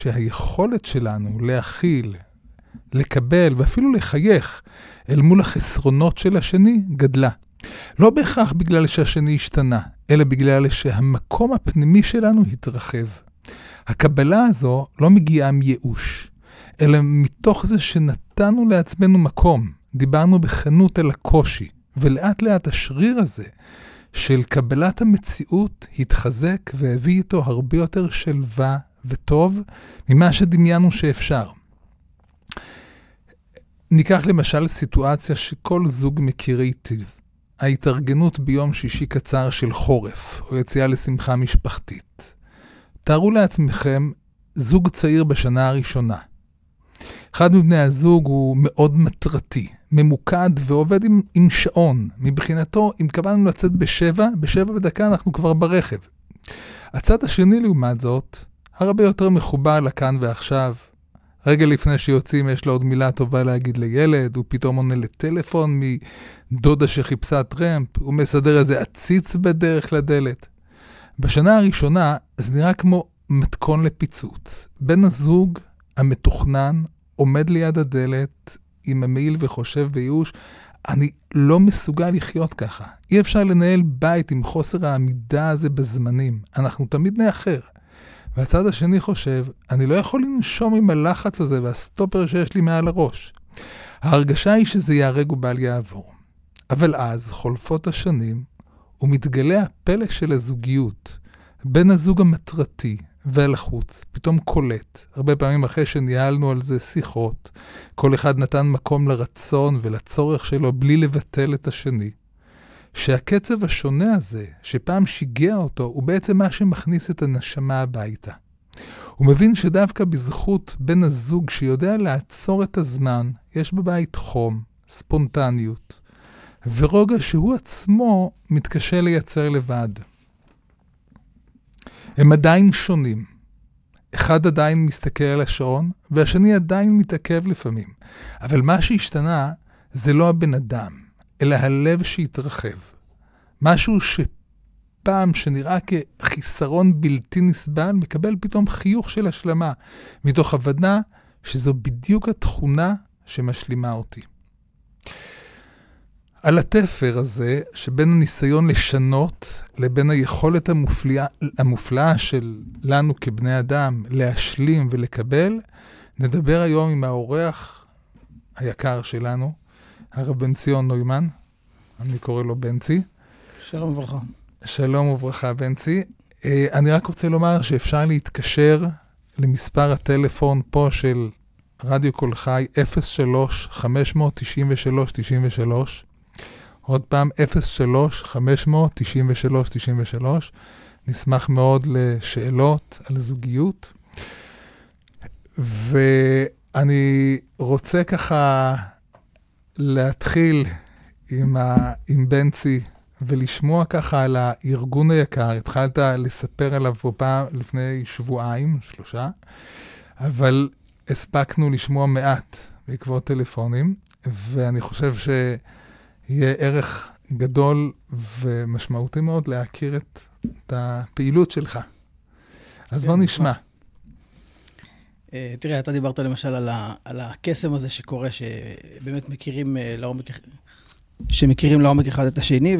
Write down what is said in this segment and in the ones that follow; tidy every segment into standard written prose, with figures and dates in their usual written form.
שהיכולת שלנו להכיל, לקבל ואפילו לחייך אל מול החסרונות של השני גדלה. לא בהכרח בגלל שהשני השתנה, אלא בגלל שהמקום הפנימי שלנו התרחב. הקבלה הזו לא מגיעה מייאוש, אלא מתוך זה שנתנו לעצמנו מקום, דיברנו בכנות על הקושי, ולאט לאט השריר הזה של קבלת המציאות התחזק והביא איתו הרבה יותר שלווה וטוב ממה שדמיינו שאפשר. ניקח למשל סיטואציה שכל זוג מכיר היטב. ההתארגנות ביום שישי קצר של חורף, או יציאה לשמחה משפחתית. תארו לעצמכם זוג צעיר בשנה הראשונה. אחד מבני הזוג הוא מאוד מטרתי, ממוקד ועובד עם שעון. מבחינתו, אם קבענו לצאת בשבע ודקה אנחנו כבר ברכב. הצד השני לעומת זאת, הרבה יותר מחובר לכאן ועכשיו. רגע לפני שיוצאים יש לו עוד מילה טובה להגיד לילד, הוא פתאום עונה לטלפון מדודה שחיפשה טרמפ, הוא מסדר איזה עציץ בדרך לדלת. בשנה הראשונה זה נראה כמו מתכון לפיצוץ. בן הזוג המתוכנן עומד ליד הדלת עם המעיל וחושב בייאוש, אני לא מסוגל לחיות ככה. אי אפשר לנהל בית עם חוסר העמידה הזה בזמנים. אנחנו תמיד נאחר. והצד השני חושב, אני לא יכול לנשום עם הלחץ הזה והסטופר שיש לי מעל הראש. ההרגשה היא שזה יהרג ובל יעבור. אבל אז חולפות השנים, ומתגלה הפלא של הזוגיות. בין הזוג המטרתי והלחוץ, פתאום קולט. הרבה פעמים אחרי שניהלנו על זה שיחות, כל אחד נתן מקום לרצון ולצורך שלו בלי לבטל את השני. שהקצב השונה הזה, שפעם שיגע אותו, הוא בעצם מה שמכניס את הנשמה הביתה. הוא מבין שדווקא בזכות בן הזוג שיודע לעצור את הזמן, יש בבית חום, ספונטניות, ורוגע שהוא עצמו מתקשה לייצר לבד. הם עדיין שונים. אחד עדיין מסתכל על השעון, והשני עדיין מתעכב לפעמים. אבל מה שהשתנה זה לא הבן אדם, אלא הלב שהתרחב. משהו שפעם שנראה כחיסרון בלתי נסבל, מקבל פתאום חיוך של השלמה, מתוך הבנה שזו בדיוק התכונה שמשלימה אותי. על התפר הזה, שבין הניסיון לשנות, לבין היכולת המופלאה שלנו כבני אדם, להשלים ולקבל, נדבר היום עם האורח היקר שלנו, הרב בן ציון נוימן, אני קורא לו בנצי. שלום וברכה. שלום וברכה בנצי. אני רק רוצה לומר שאפשר להתקשר למספר הטלפון פה של רדיו קול חי 03-593-93, עוד פעם 03-593-93, נשמח מאוד לשאלות על זוגיות. ואני רוצה ככה להתחיל עם בנצי ולשמוע ככה על הארגון היקר. התחלת לספר עליו פה פעם לפני שבועיים, 3, אבל הספקנו לשמוע מעט בעקבות טלפונים, ואני חושב שיהיה ערך גדול ומשמעותי מאוד להכיר את הפעילות שלך. אז בוא נשמע. תראה, אתה דיברת למשל על הקסם הזה שקורה, שבאמת שמכירים לעומק אחד את השני,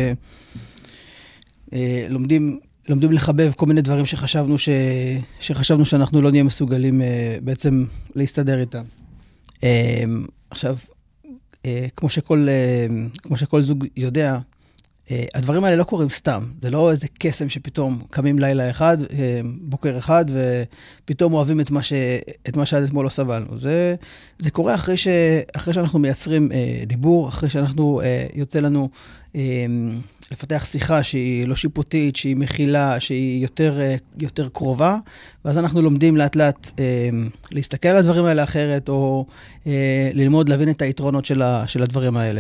ושלומדים לחבב כל מיני דברים שחשבנו שאנחנו לא נהיה מסוגלים בעצם להסתדר איתם. עכשיו, כמו שכל זוג יודע, הדברים האלה לא קורים סתם. זה לא איזה קסם שפתאום קמים לילה אחד, בוקר אחד, ופתאום אוהבים את מה שעד אתמול לא סבלנו. זה קורה אחרי שאנחנו מייצרים דיבור, אחרי שאנחנו יוצא לנו לפתח שיחה שהיא לא שיפוטית, שהיא מכילה, שהיא יותר קרובה, ואז אנחנו לומדים לאט לאט להסתכל על הדברים האלה אחרת, או ללמוד להבין את היתרונות של הדברים האלה.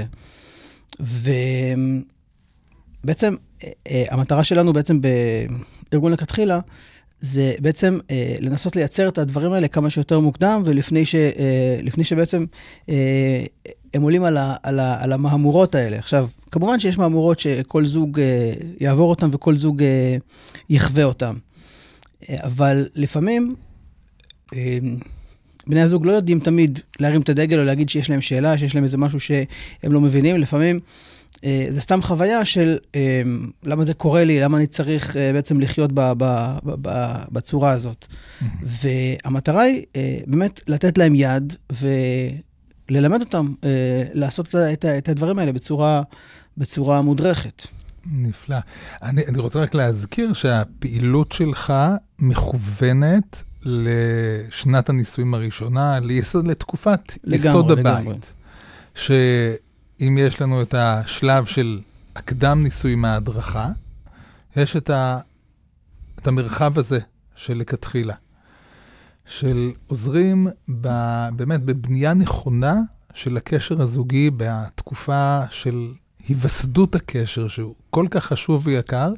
בעצם, המטרה שלנו בעצם בארגון לכתחילה, זה בעצם לנסות לייצר את הדברים האלה כמה שיותר מוקדם, ולפני שבעצם הם עולים על המהמורות האלה. עכשיו, כמובן שיש מהמורות שכל זוג יעבור אותם, וכל זוג יחווה אותם. אבל לפעמים, בני הזוג לא יודעים תמיד להרים את הדגל או להגיד שיש להם שאלה, שיש להם איזה משהו שהם לא מבינים. לפעמים זה סתם חוויה של למה זה קורה לי, למה אני צריך בעצם לחיות בצורה הזאת. והמטרה היא באמת לתת להם יד וללמד אותם לעשות את הדברים האלה בצורה מודרכת. נפלא. אני רוצה רק להזכיר שהפעילות שלך מכוונת לשנת הניסויים הראשונה, לתקופת יסוד הבית. שאם יש לנו את השלב של הקדם ניסוי מההדרכה, יש את המרחב הזה של לכתחילה, של עוזרים באמת בבנייה נכונה של הקשר הזוגי בתקופה של היווסדות הקשר, שהוא כל כך חשוב ויקר,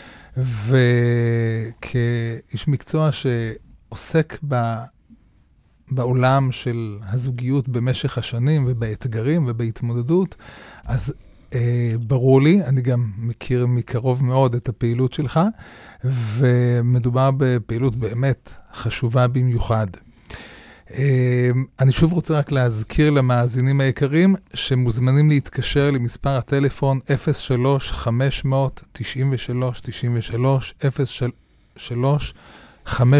וכאיש מקצוע שעוסק בעולם של הזוגיות במשך השנים ובאתגרים ובהתמודדות, אז ברור לי, אני גם מכיר מקרוב מאוד את הפעילות שלך, ומדובר בפעילות באמת חשובה במיוחד. אני שוב רוצה רק להזכיר למאזינים היקרים שמוזמנים להתקשר למספר הטלפון 03-593-93-03, 03-593-93.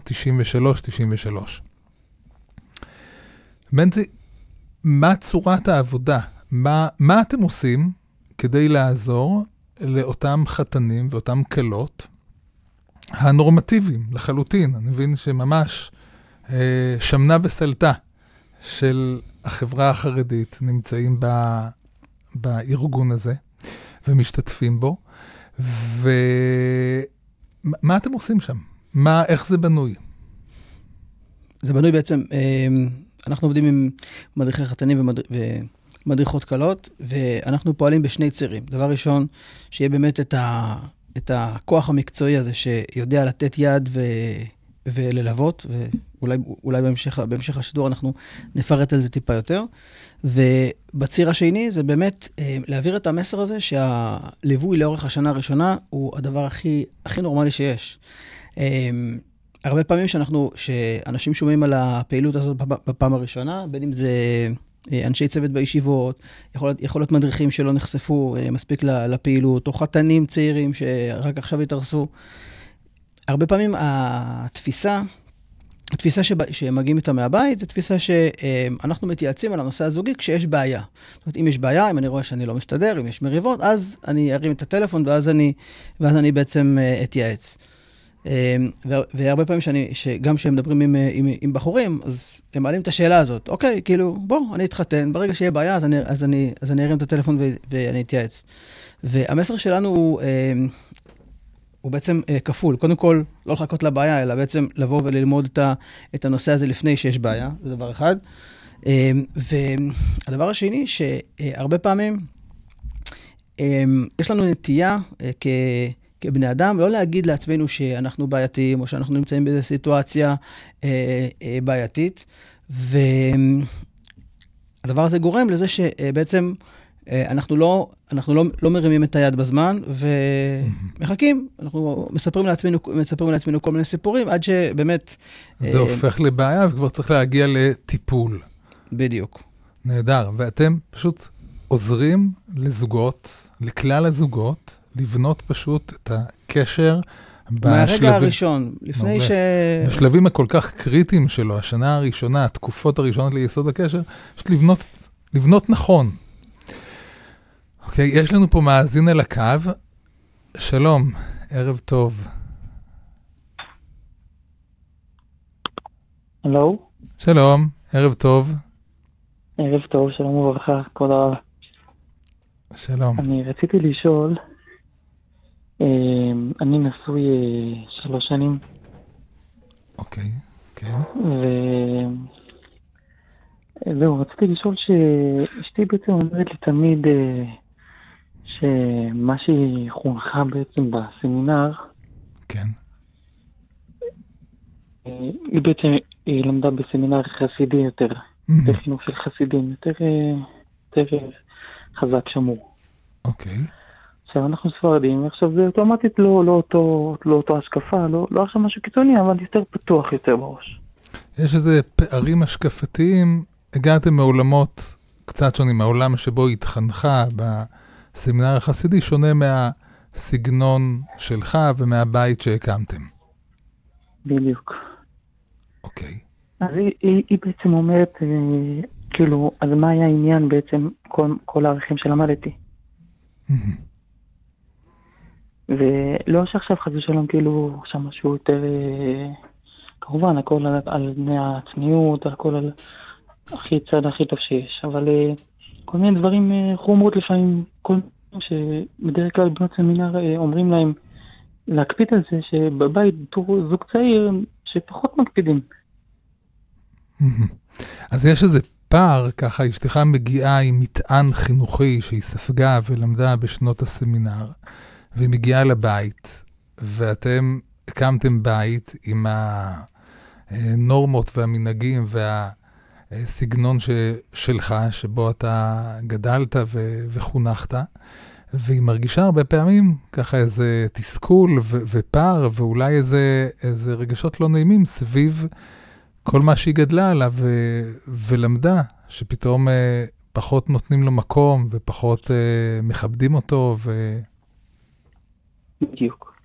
בנצי, מה צורת העבודה? מה אתם עושים כדי לעזור לאותם חתנים ואותם קלות הנורמטיביים לחלוטין? אני מבין שממש שמנה וסלטה של החברה החרדית נמצאים בארגון הזה ומשתתפים בו. ומה אתם עושים שם? איך זה בנוי? זה בנוי בעצם, אנחנו עובדים עם מדריכי חתנים ומדריכות קלות, ואנחנו פועלים בשני צירים. דבר ראשון, שיהיה באמת את הכוח המקצועי הזה שיודע לתת יד וללוות, ואולי בהמשך השידור אנחנו נפרט על זה טיפה יותר. ובציר השני זה באמת להעביר את המסר הזה שהליווי לאורך השנה הראשונה הוא הדבר הכי נורמלי שיש. הרבה פעמים שאנשים שומעים על הפעילות הזאת בפעם הראשונה, בין אם זה אנשי צוות בישיבות, יכול להיות מדריכים שלא נחשפו מספיק לפעילות, או חתנים צעירים שרק עכשיו התארסו. הרבה פעמים התפיסה שמגיעים איתה מהבית, זה תפיסה שאנחנו מתייעצים על הנושא הזוגי כשיש בעיה. זאת אומרת, אם יש בעיה, אם אני רואה שאני לא מסתדר, אם יש מריבות, אז אני ארים את הטלפון, ואז אני בעצם אתייעץ. והרבה פעמים שגם כשהם מדברים עם בחורים, אז הם מעלים את השאלה הזאת. אוקיי, כאילו, בוא, אני אתחתן, ברגע שיהיה בעיה, אז אני ארים את הטלפון ואני אתייעץ. והמסר שלנו הוא בעצם כפול. קודם כל, לא לחכות לבעיה, אלא בעצם לבוא וללמוד את הנושא הזה לפני שיש בעיה. זה דבר אחד. והדבר השני, שהרבה פעמים יש לנו נטייה כבני אדם, לא להגיד לעצמנו שאנחנו בעייתיים, או שאנחנו נמצאים באיזו סיטואציה בעייתית. והדבר הזה גורם לזה שבעצם אנחנו לא מרימים את היד בזמן, ומחכים. אנחנו מספרים לעצמנו כל מיני סיפורים, עד שבאמת זה הופך לבעיה, וכבר צריך להגיע לטיפול. בדיוק. נהדר. ואתם פשוט עוזרים לזוגות, לכלל הזוגות, לבנות פשוט את הקשר מהרגע הראשון, לפני בשלבים הכל כך קריטיים שלו, השנה הראשונה, התקופות הראשונות ליסוד הקשר, פשוט לבנות נכון. אוקיי, יש לנו פה מאזין על הקו. שלום, ערב טוב. הלו? שלום, ערב טוב. ערב טוב, שלום וברכה, כבוד הרב. שלום. אני רציתי לשאול, אני נשוי 3 שנים. אוקיי, כן. זהו, רציתי לשאול שאשתי בעצם אומרת לי תמיד שמה שהיא חונכה בעצם בסמינר, כן. היא בעצם למדה בסמינר חסידי יותר, בחינוך של חסידים, יותר חזק שמור. אוקיי. עכשיו אנחנו ספרדים, עכשיו זה אוטומטית לא אותו השקפה, לא עכשיו משהו קיצוני, אבל יותר פתוח יותר בראש. יש איזה פערים השקפתיים, הגעתם מעולמות קצת שונים, העולם שבו התחנכה בסמינר החסידי, שונה מהסגנון שלך ומהבית שהקמתם. בדיוק. אוקיי. אז היא בעצם אומרת, כאילו, אז מה היה העניין בעצם כל הערכים שלמדתי? ולא שעכשיו חזו שלום, כאילו, שם משהו יותר, כמובן, הכל על בני העצמיות, הכל על צד הכי טוב שיש, אבל כל מיני דברים חומרות לפעמים, כל מיני שבדרך כלל בנות סמינר אומרים להם להקפיד על זה, שבבית בתור זוג צעיר שפחות מקפידים. אז יש איזה פער, ככה אשתך מגיעה עם מטען חינוכי שהיא ספגה ולמדה בשנות הסמינר, והיא מגיעה לבית, ואתם הקמתם בית עם הנורמות והמנהגים והסגנון שלך, שבו אתה גדלת וחונכת, והיא מרגישה הרבה פעמים ככה איזה תסכול ופער, ואולי איזה רגשות לא נעימים סביב כל מה שהיא גדלה עליו ולמדה, שפתאום פחות נותנים לו מקום ופחות מכבדים אותו. בדיוק.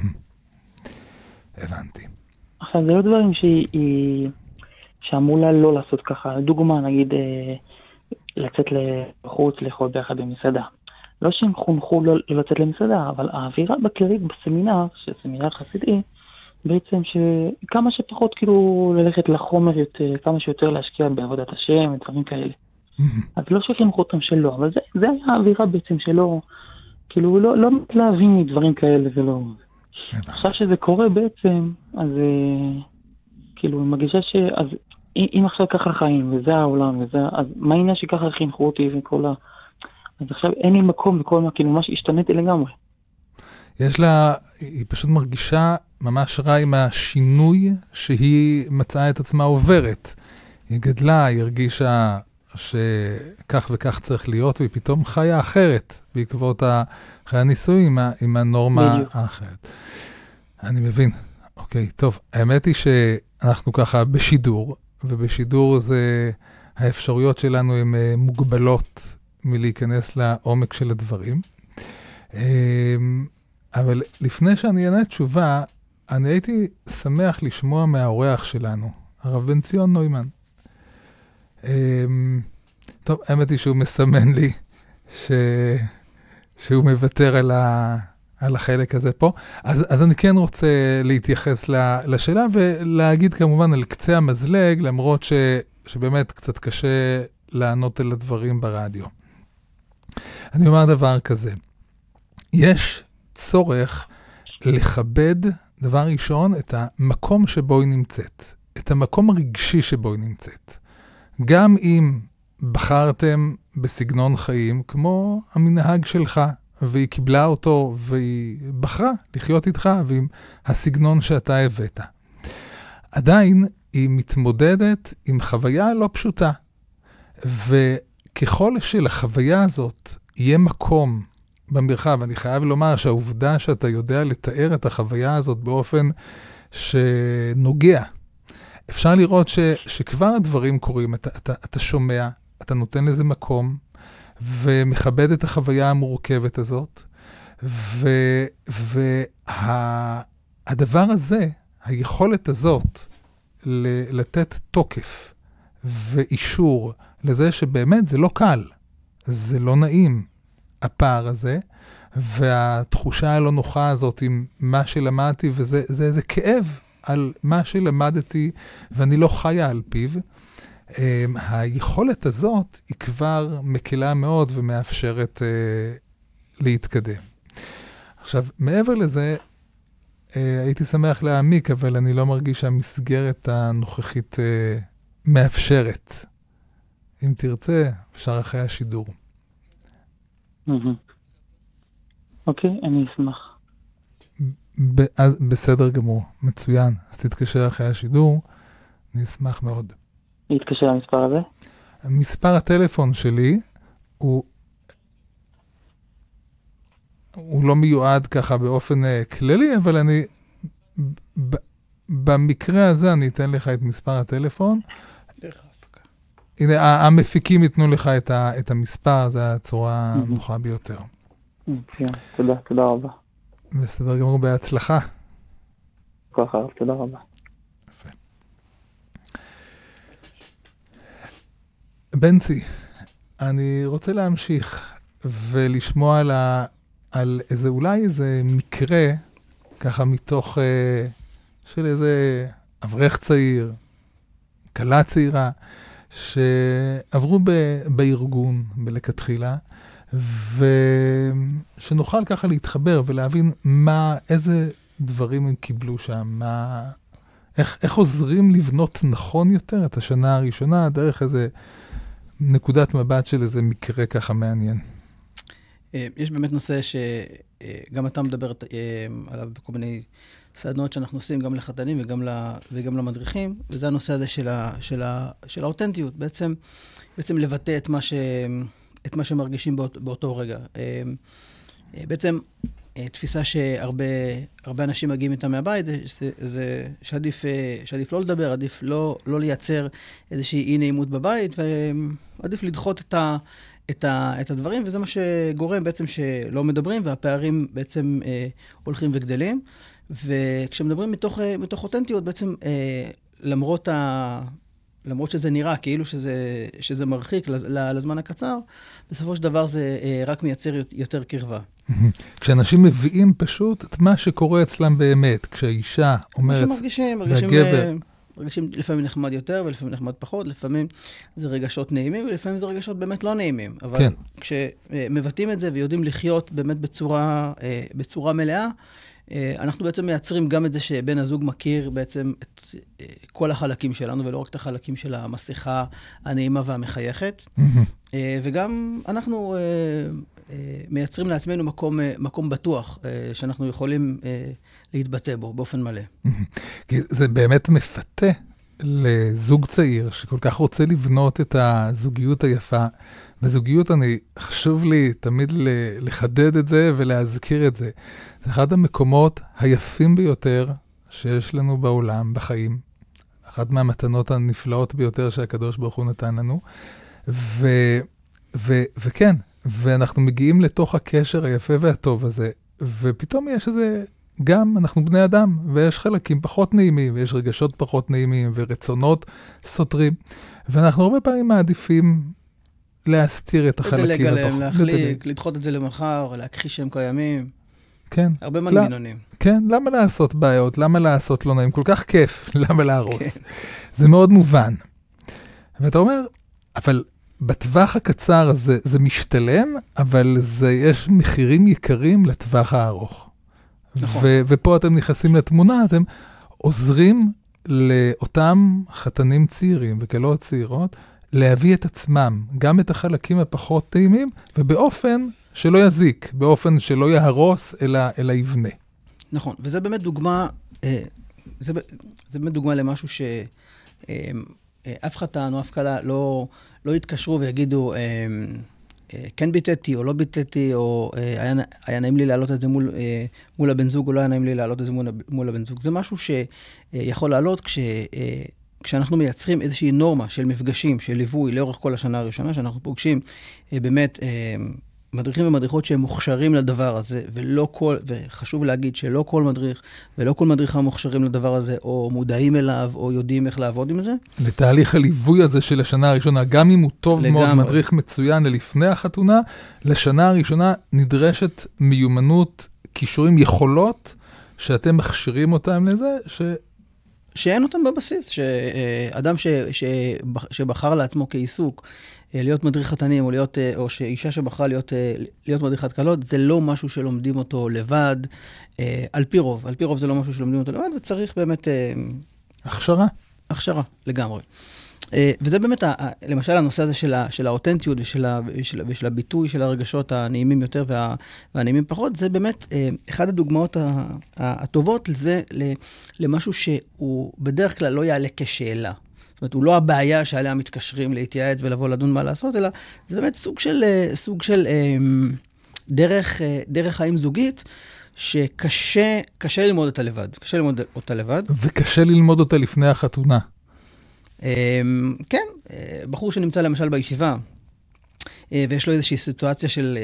הבנתי. עכשיו, זה לא דברים שאמרו לה לא לעשות ככה. דוגמה, נגיד, לצאת לחוץ, לאכול ביחד במסעדה. לא שהם חונכו לא לצאת למסעדה, אבל האווירה בכללית בסמינר, שסמינר חסידי, בעצם שכמה שפחות כאילו ללכת לחומר יותר, כמה שיותר להשקיע בעבודת השם, דברים כאלה. אז לא שחינכו אותם שלא, אבל זה היה האווירה בעצם שלא, כאילו לא מתלהבים מדברים כאלה ולא. עכשיו שזה קורה בעצם, אז כאילו היא מרגישה אז אם עכשיו ככה חיים, וזה העולם, אז מה העניין שככה חינכו אותי וכל אז עכשיו אין לי מקום וכל מה, כאילו ממש השתניתי לגמרי. יש לה, היא פשוט מרגישה ממש רע עם השינוי שהיא מצאה את עצמה עוברת. היא גדלה, היא הרגישה שכך וכך צריך להיות, והיא פתאום חיה אחרת, בעקבות חיי הניסוי עם הנורמה האחרת. אני מבין. אוקיי, טוב. האמת היא שאנחנו ככה בשידור, ובשידור זה האפשרויות שלנו הן מוגבלות מלהיכנס לעומק של הדברים. אבל לפני שאני אענה תשובה, אני הייתי שמח לשמוע מהאורח שלנו, הרב בן ציון נוימן. טוב, האמת היא שהוא מסמן לי שהוא מוותר על החלק הזה פה. אז אני כן רוצה להתייחס לשאלה ולהגיד כמובן על קצה המזלג, למרות שבאמת קצת קשה לענות על הדברים ברדיו. אני אומר דבר כזה, יש צורך לכבד, דבר ראשון, את המקום שבו היא נמצאת, את המקום הרגשי שבו היא נמצאת. גם אם בחרתם בסגנון חיים כמו המנהג שלך, והיא קיבלה אותו והיא בחרה לחיות איתך ועם הסגנון שאתה הבאת. עדיין היא מתמודדת עם חוויה לא פשוטה, וככל שלחוויה הזאת יהיה מקום במרחב, אני חייב לומר שהעובדה שאתה יודע לתאר את החוויה הזאת באופן שנוגע, אפשר לראות שכבר הדברים קורים, אתה שומע, אתה נותן לזה מקום, ומכבד את החוויה המורכבת הזאת, והדבר הזה, היכולת הזאת, לתת תוקף ואישור לזה שבאמת זה לא קל, זה לא נעים, הפער הזה, והתחושה הלא נוחה הזאת עם מה שלמדתי, וזה איזה כאב על מה שלמדתי, ואני לא חיה על פיו. היכולת הזאת היא כבר מקלה מאוד ומאפשרת להתקדם. עכשיו, מעבר לזה, הייתי שמח להעמיק, אבל אני לא מרגיש שהמסגרת הנוכחית מאפשרת. אם תרצה, אפשר אחרי השידור. אוקיי, אני אשמח. בסדר גמור, מצוין. אז תתקשר אחרי השידור, אני אשמח מאוד. להתקשר למספר הזה? מספר הטלפון שלי הוא לא מיועד ככה באופן כללי, אבל במקרה הזה אני אתן לך את מספר הטלפון. דרך ההפקה. הנה, המפיקים ייתנו לך את המספר, זה הצורה הנוחה ביותר. תודה רבה. בסדר גמור, בהצלחה. ככה, תודה רבה. יפה. בנצי, אני רוצה להמשיך ולשמוע על אולי איזה מקרה, ככה מתוך של איזה אברך צעיר, קלה צעירה, שעברו בארגון בלכתחילה, ושנוכל ככה להתחבר ולהבין איזה דברים הם קיבלו שם, איך עוזרים לבנות נכון יותר את השנה הראשונה, דרך איזה נקודת מבט של איזה מקרה ככה מעניין. יש באמת נושא שגם אתה מדבר עליו בכל מיני סדנות שאנחנו עושים גם לחתנים וגם למדריכים, וזה הנושא הזה של האותנטיות, בעצם לבטא את מה שמרגישים באותו רגע. בעצם תפיסה שהרבה אנשים מגיעים איתה מהבית, זה שעדיף לא לדבר, עדיף לא לייצר איזושהי אי נעימות בבית, ועדיף לדחות את הדברים, וזה מה שגורם בעצם שלא מדברים, והפערים בעצם הולכים וגדלים. וכשמדברים מתוך אותנטיות, בעצם למרות שזה נראה כאילו שזה מרחיק לזמן הקצר, בסופו של דבר זה רק מייצר יותר קרבה. כשאנשים מביאים פשוט את מה שקורה אצלם באמת, כשהאישה אומרת, מרגישים לפעמים נחמד יותר ולפעמים נחמד פחות, לפעמים זה רגשות נעימים ולפעמים זה רגשות באמת לא נעימים. אבל כן. כשמבטאים את זה ויודעים לחיות באמת בצורה מלאה, אנחנו בעצם מייצרים גם את זה שבן הזוג מכיר בעצם את כל החלקים שלנו, ולא רק את החלקים של המסכה הנעימה והמחייכת. וגם אנחנו מייצרים לעצמנו מקום בטוח, שאנחנו יכולים להתבטא בו באופן מלא. כי זה באמת מפתה לזוג צעיר, שכל כך רוצה לבנות את הזוגיות היפה, וזוגיות, חשוב לי תמיד לחדד את זה ולהזכיר את זה. זה אחד המקומות היפים ביותר שיש לנו בעולם, בחיים. אחת מהמתנות הנפלאות ביותר שהקדוש ברוך הוא נתן לנו. וכן, ואנחנו מגיעים לתוך הקשר היפה והטוב הזה, ופתאום יש איזה, גם אנחנו בני אדם, ויש חלקים פחות נעימים, ויש רגשות פחות נעימים, ורצונות סותרים, ואנחנו הרבה פעמים מעדיפים להסתיר את החלקים. לדלג עליהם, להחליק, לדחות את זה למחר, להכחיש שהם קיימים. כן. הרבה מנגנונים. כן, למה לעשות בעיות? למה לעשות לא נעים? כל כך כיף, למה להרוס? זה מאוד מובן. ואתה אומר, אבל בטווח הקצר הזה זה משתלם, אבל יש מחירים יקרים לטווח הארוך. נכון. ופה אתם נכנסים לתמונה, אתם עוזרים לאותם חתנים צעירים וכלות צעירות, להביא את עצמם, גם את החלקים הפחות טעימים, ובאופן שלא יזיק, באופן שלא יהרוס, אלא יבנה. נכון, וזה באמת דוגמה, זה באמת דוגמה למשהו שאף חתן או אף כלה לא יתקשרו ויגידו, כן ביטאתי או לא ביטאתי, או היה נעים לי להעלות את זה מול הבן זוג, או לא היה נעים לי להעלות את זה מול הבן זוג. זה משהו שיכול לעלות כשאנחנו מייצרים איזושהי נורמה של מפגשים, של ליווי לאורך כל השנה הראשונה, שאנחנו פוגשים באמת מדריכים ומדריכות שהם מוכשרים לדבר הזה, וחשוב להגיד שלא כל מדריך ולא כל מדריכה מוכשרים לדבר הזה, או מודעים אליו, או יודעים איך לעבוד עם זה. לתהליך הליווי הזה של השנה הראשונה, גם אם הוא טוב מאוד, מדריך מצוין ללפני החתונה, לשנה הראשונה נדרשת מיומנות, כישורים, יכולות, שאתם מכשירים אותם לזה, שאין אותם בבסיס, שאדם שבחר לעצמו כעיסוק, להיות מדריך חתנים, או שאישה שבחרה להיות מדריכת קלות, זה לא משהו שלומדים אותו לבד, על פי רוב. על פי רוב זה לא משהו שלומדים אותו לבד, וצריך באמת הכשרה, לגמרי. וזה באמת, למשל, הנושא הזה של האותנטיות ושל הביטוי של הרגשות הנעימים יותר והנעימים פחות, זה באמת אחד הדוגמאות הטובות לזה, למשהו שהוא בדרך כלל לא יעלה כשאלה. זאת אומרת, הוא לא הבעיה שעליה מתקשרים להתייעץ ולבוא לדון מה לעשות, אלא זה באמת סוג של דרך חיים זוגית, שקשה ללמוד אותה לבד. קשה ללמוד אותה לבד. וקשה ללמוד אותה לפני החתונה. כן, בחור שנמצא למשל בישיבה, ויש לו איזושהי סיטואציה של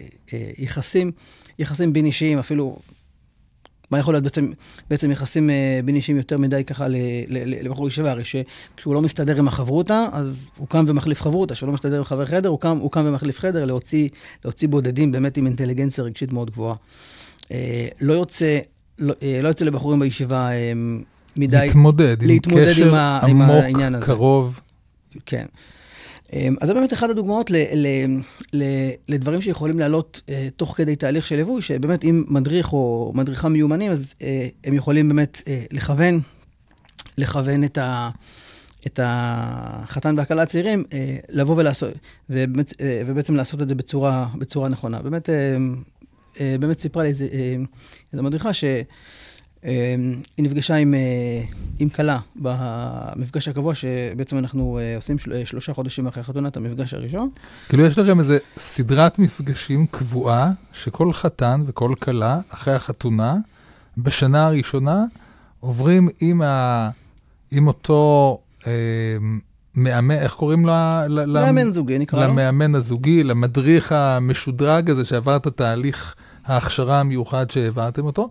יחסים בין אישיים, אפילו, מה יכול להיות בעצם יחסים בין אישיים יותר מדי ככה לבחור ישיבה, הרי שכשהוא לא מסתדר עם החברותה, אז הוא קם ומחליף חברותה, כשהוא לא מסתדר עם חבר חדר, הוא קם ומחליף חדר, להוציא בודדים באמת עם אינטליגנציה רגשית מאוד גבוהה. לא יוצא לבחורים בישיבה מדי להתמודד עם קשר עמוק, קרוב. כן. אז זה באמת אחד הדוגמאות לדברים שיכולים לעלות תוך כדי תהליך של ליווי, שבאמת אם מדריך או מדריכה מיומנים, אז הם יכולים באמת לכוון את החתן והכלה הצעירים, לבוא ולעשות, ובעצם לעשות את זה בצורה נכונה. באמת סיפרה לי איזו מדריכה שהיא נפגשה עם כלה במפגש הקבוע, שבעצם אנחנו עושים 3 חודשים אחרי חתונת המפגש הראשון. כאילו יש לכם איזו סדרת מפגשים קבועה, שכל חתן וכל כלה אחרי החתונה, בשנה הראשונה, עוברים עם אותו מאמן, איך קוראים לו? מאמן זוגי, נקרא לו. למאמן הזוגי, למדריך המשודרג הזה שעבר את התהליך ההכשרה המיוחד שהעברתם אותו,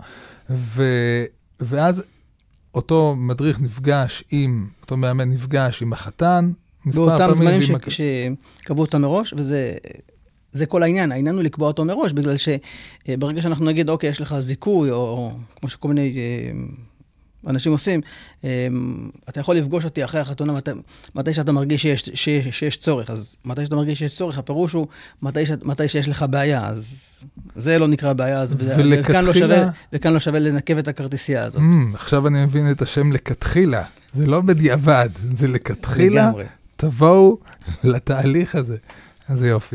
ואז אותו מדריך נפגש אותו מאמן נפגש עם החתן, באותם זמנים שקבעו אותם מראש, וזה כל העניין. העניין הוא לקבוע אותו מראש, בגלל שברגע שאנחנו נגיד, אוקיי, יש לך זיכוי, או כמו שכל מיני אנשים עושים, אתה יכול לפגוש אותי אחרי החתונה, מתי שאתה מרגיש שיש צורך. אז מתי שאתה מרגיש שיש צורך, הפירוש הוא מתי שיש לך בעיה. אז זה לא נקרא בעיה, וכאן לא שווה לנקב את הכרטיסייה הזאת. עכשיו אני מבין את השם לכתחילה. זה לא בדיעבד, זה לכתחילה. תבואו לתהליך הזה. אז יופי.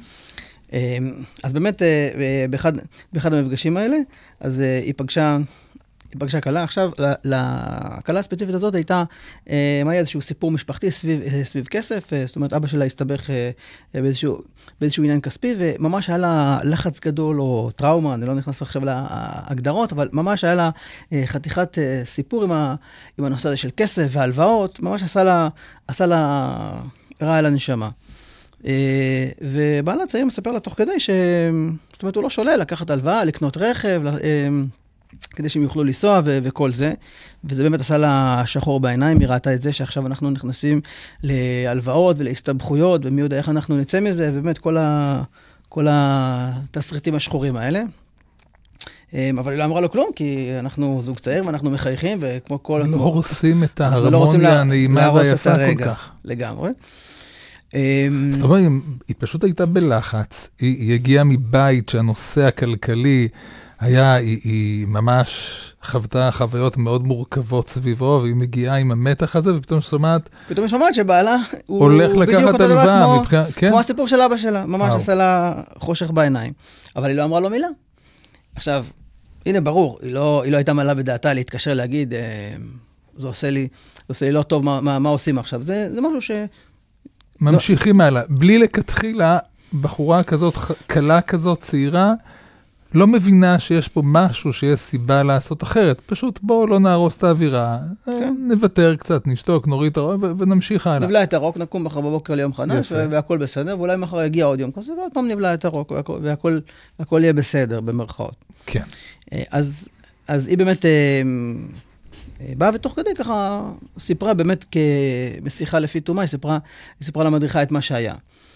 אז באמת, באחד המפגשים האלה, אז היא פגשה כלה. עכשיו, לכלה הספציפית הזאת היה איזשהו סיפור משפחתי סביב כסף, זאת אומרת, אבא שלה הסתבך באיזשהו עניין כספי, וממש היה לה לחץ גדול או טראומה, אני לא נכנס עכשיו להגדרות, אבל ממש היה לה חתיכת סיפור עם הנושא הזה של כסף והלוואות, ממש עשה לה רע על הנשמה. ובעלה הצעיר מספר לה תוך כדי זאת אומרת, הוא לא שולל לקחת הלוואה, לקנות רכב, כדי שהם יוכלו לנסוע וכל זה, וזה באמת עשה לה שחור בעיניים. היא ראתה את זה שעכשיו אנחנו נכנסים להלוואות ולהסתבכויות, ומי יודע איך אנחנו נצא מזה, ובאמת כל התסריטים השחורים האלה. אבל היא לא אמרה לו כלום, כי אנחנו זוג צעיר ואנחנו מחייכים, וכמו כל... לא הורסים את ההרמוניה הנעימה והיפה כל כך. לגמרי. זאת אומרת, היא פשוט הייתה בלחץ, היא הגיעה מבית שהנושא הכלכלי היא ממש חוותה חוויות מאוד מורכבות סביבו, והיא מגיעה עם המתח הזה, ופתאום שומעת... פתאום שומעת שבעלה הוא הולך לקחת הלוואה. כמו הסיפור של אבא שלה, ממש עשה לה חושך בעיניים. אבל היא לא אמרה לו מילה. עכשיו, הנה ברור, היא לא הייתה מעלה בדעתה להתקשר להגיד, זה עושה לי לא טוב, מה עושים עכשיו? זה משהו ש... ממשיכים הלאה. בלי לכתחילה, בחורה כזאת, קלה כזאת, צעירה, לא מבינה שיש פה משהו שיש סיבה לעשות אחרת. פשוט בואו לא נהרוס את האווירה, נוותר קצת, נשתוק, נוריד את הרוק ונמשיך הלאה. נבלע את הרוק, נקום מחר בבוקר ליום חדש, והכל בסדר, ואולי מחר יגיע עוד יום כזה, ועוד פעם נבלע את הרוק, והכל יהיה בסדר, במרכאות. כן. אז היא באמת באה ותוך כדי ככה סיפרה באמת בשיחה לפי תומה, היא סיפרה למדריכה את מה שהיה.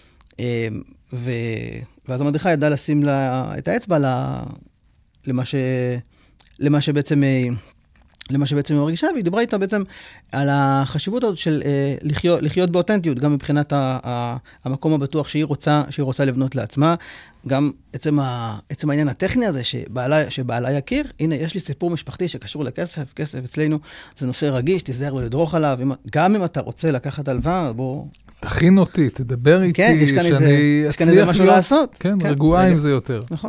ואז המדריכה ידעה לשים לה את האצבע למה שבעצם היא מרגישה, והיא דיברה איתה בעצם על החשיבות הזאת של לחיות באותנטיות, גם מבחינת המקום הבטוח שהיא רוצה לבנות לעצמה, גם עצם העניין הטכני הזה שבעלה יכיר. הנה, יש לי סיפור משפחתי שקשור לכסף, כסף אצלנו זה נושא רגיש, תיזהר לו לדרוך עליו, גם אם אתה רוצה לקחת הלוואה, בוא... תכין אותי, תדבר איתי, כן, יש כאן איזה משהו לעשות. כן, רגועה עם זה יותר. נכון.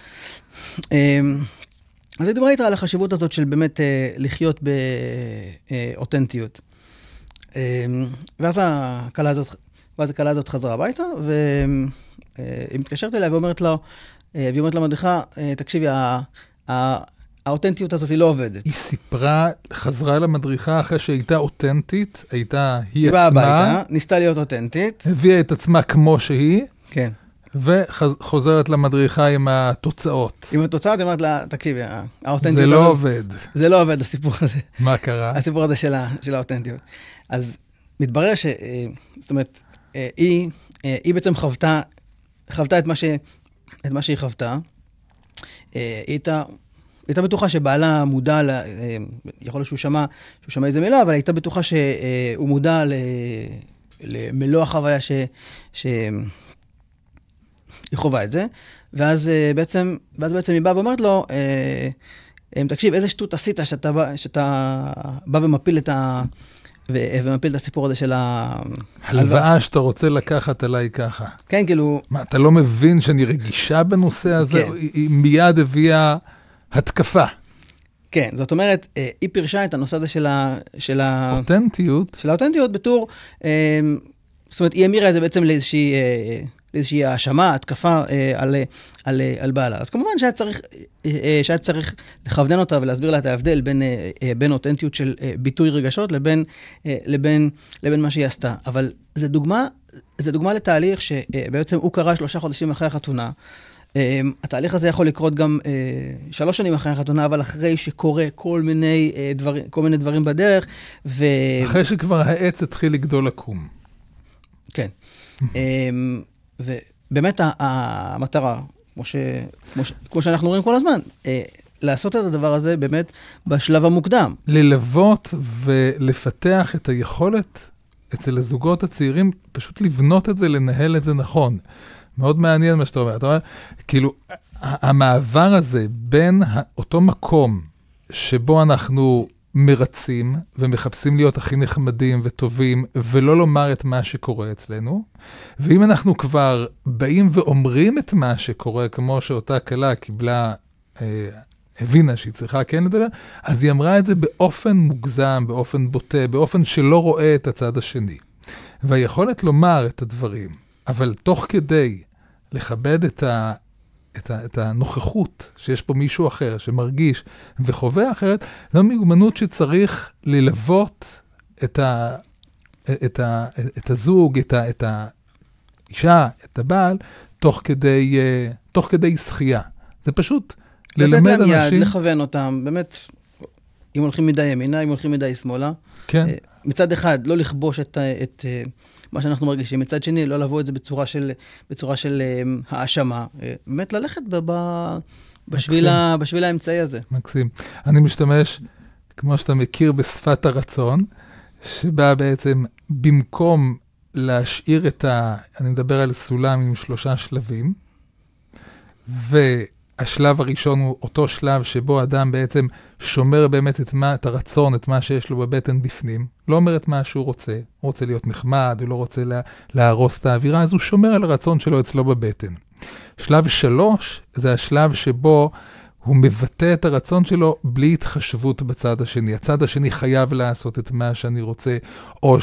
אז היא דיברה איתה על החשיבות הזאת של באמת לחיות באותנטיות. ואז הקלה הזאת חזרה הביתה, והיא מתקשרת אליה ואומרת לו, והיא אומרת למדריכה, תקשיבי, האותנטיות הזאת היא לא עובדת. היא סיפרה, חזרה למדריכה אחרי שהייתה אותנטית, היא באה עצמה, הביתה, ניסתה להיות אותנטית. הביאה את עצמה כמו שהיא, כן. וחוזרת למדריכה עם התוצאות. עם התוצאות, היא אומרת לה, תקשיבי, האותנטיות... זה לא עובד. זה לא עובד, הסיפור הזה. מה קרה? הסיפור הזה של האותנטיות. אז מתברר זאת אומרת, היא בעצם חוותה את מה שהיא חוותה. היא הייתה בטוחה שבעלה מודע, יכול להיות שהוא שמע איזה מילה, אבל הייתה בטוחה שהוא מודע למלוא החוויה שהיא חובה את זה. ואז בעצם היא באה ואומרת לו, תקשיב, איזה שטות עשית שאתה בא ומפיל את הסיפור הזה של הלוואה שאתה רוצה לקחת עליי ככה. כן, כאילו... מה, אתה לא מבין שאני רגישה בנושא הזה? כן. היא מיד הביאה התקפה. כן, זאת אומרת, היא פירשה את הנושא הזה של אותנטיות. של האותנטיות בתור, זאת אומרת, היא אמירה את זה בעצם לאיזושהי האשמה, התקפה על בעלה. אז כמובן שהיה צריך לכוונן אותה ולהסביר לה את ההבדל בין אותנטיות של ביטוי רגשות לבין מה שהיא עשתה. אבל זה דוגמה לתהליך שבעצם הוא קרה 3 חודשים אחרי החתונה. התהליך הזה יכול לקרות גם 3 שנים אחרי החתונה, אבל אחרי שקורה כל מיני דברים בדרך. אחרי שכבר העץ התחיל לגדול לקום. כן. ובאמת המטרה, כמו שאנחנו רואים כל הזמן, לעשות את הדבר הזה באמת בשלב המוקדם. ללוות ולפתח את היכולת אצל הזוגות הצעירים, פשוט לבנות את זה, לנהל את זה נכון. מאוד מעניין מה שאתה אומר. אתה אומר, כאילו, המעבר הזה בין אותו מקום שבו אנחנו מרצים ומחפשים להיות הכי נחמדים וטובים, ולא לומר את מה שקורה אצלנו, ואם אנחנו כבר באים ואומרים את מה שקורה, כמו שאותה קלה קיבלה, הבינה שהיא צריכה כן לדבר, אז היא אמרה את זה באופן מוגזם, באופן בוטה, באופן שלא רואה את הצד השני. והיכולת לומר את הדברים, אבל תוך כדי לכבד את הנוכחות שיש פה מישהו אחר שמרגיש וחווה אחרת, זו מיומנות שצריך ללוות את הזוג, את האישה, את הבעל, תוך כדי שחייה. זה פשוט ללמד אנשים... לתת להם יד, לכוון אותם, באמת, אם הולכים מדי ימינה, אם הולכים מדי שמאלה. כן. מצד אחד, לא לכבוש את מה שאנחנו מרגישים. מצד שני, לא לבוא את זה בצורה של האשמה. באמת ללכת בשביל האמצעי הזה. מקסים. אני משתמש, כמו שאתה מכיר, בשפת הרצון, שבה בעצם במקום להשאיר אני מדבר על סולם עם 3 שלבים, השלב הראשון הוא אותו שלב שבו אדם בעצם שומר באמת את הרצון, את מה שיש לו בבטן בפנים. לא אומר את מה שהוא רוצה. הוא רוצה להיות נחמד, הוא לא רוצה להרוס את האווירה, אז הוא שומר על הרצון שלו אצלו בבטן. שלב 3 זה השלב שבו הוא מבטא את הרצון שלו בלי התחשבות בצד השני. הצד השני חייב לעשות את מה שאני רוצה, או